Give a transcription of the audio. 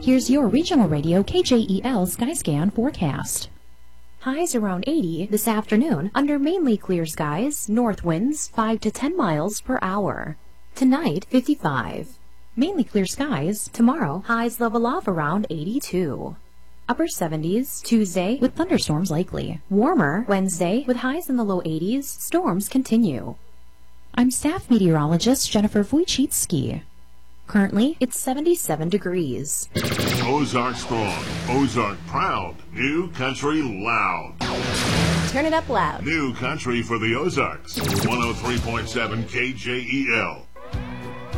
Here's your regional radio KJEL Skyscan forecast. Highs around 80 this afternoon under mainly clear skies, north winds 5 to 10 miles per hour. Tonight, 55. Mainly clear skies. Tomorrow, highs level off around 82. Upper 70s Tuesday with thunderstorms likely. Warmer Wednesday with highs in the low 80s. Storms continue. I'm staff meteorologist Jennifer Wojcicki. Currently, it's 77 degrees. Ozark strong, Ozark proud, new country loud. Turn it up loud. New country for the Ozarks. 103.7 KJEL.